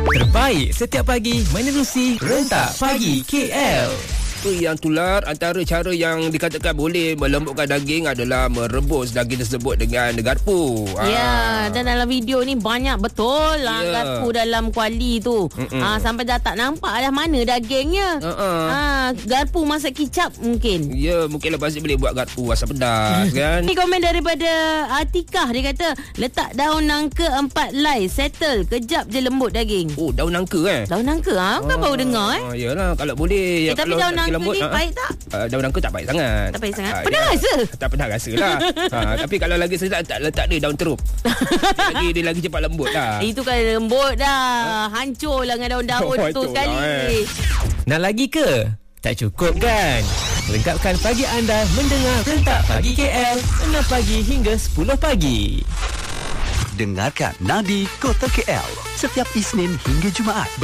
Terbaik setiap pagi menerusi Rentak Pagi KL. Yang tular antara cara yang dikatakan boleh melembutkan daging adalah merebus daging tersebut dengan garpu. Ya, dan dalam video ni banyak betul lah garpu dalam kuali tu. Sampai dah tak nampak dah mana dagingnya. Garpu masak kicap mungkin. Ya, mungkin lepas ni boleh buat garpu asam pedas kan. Ni komen daripada Atikah. Dia kata letak daun nangka 4 lai, settle, kejap je lembut daging. Oh, daun nangka Daun nangka kan baru dengar Yalah, kalau boleh tapi kalau daun nangka lembut, ni pahit tak? Daun nangka tak pahit sangat. Tak pahit sangat. Pernah rasa? Tak pernah rasa lah. Tapi kalau lagi sedap tak letak dia daun teruk. Dia lagi cepat lembut dah. Itu kan lembut dah. Hancur lah dengan daun-daun tu sekali. Nak lagi ke? Tak cukup kan? Lengkapkan pagi anda mendengar Rentak Pagi KL 6 pagi hingga 10 pagi. Dengarkan Nadi Kota KL setiap Isnin hingga Jumaat